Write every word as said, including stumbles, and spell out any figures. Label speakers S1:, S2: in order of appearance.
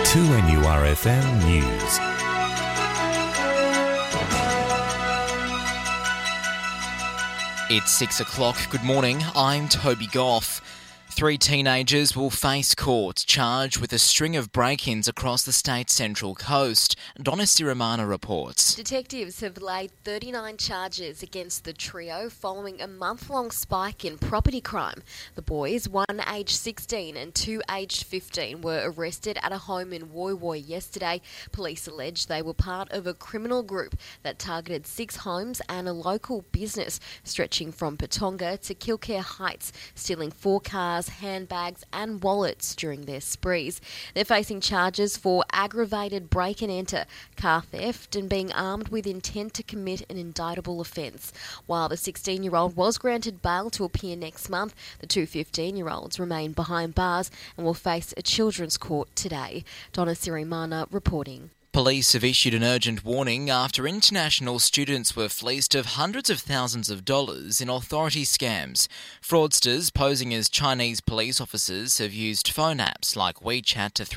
S1: two N U R F M News.
S2: It's six o'clock. Good morning. I'm Toby Goff. Three teenagers will face court charged with a string of break-ins across the state's central coast. Donna Siramana reports.
S3: Detectives have laid thirty-nine charges against the trio following a month-long spike in property crime. The boys, one aged sixteen and two aged fifteen, were arrested at a home in Woy Woy yesterday. Police allege they were part of a criminal group that targeted six homes and a local business stretching from Patonga to Kilcare Heights, stealing four cars, handbags and wallets during their sprees. They're facing charges for aggravated break and enter, car theft and being armed with intent to commit an indictable offence. While the sixteen-year-old was granted bail to appear next month, the two fifteen-year-olds remain behind bars and will face a children's court today. Donna Sirimana reporting.
S2: Police have issued an urgent warning after international students were fleeced of hundreds of thousands of dollars in authority scams. Fraudsters posing as Chinese police officers have used phone apps like WeChat to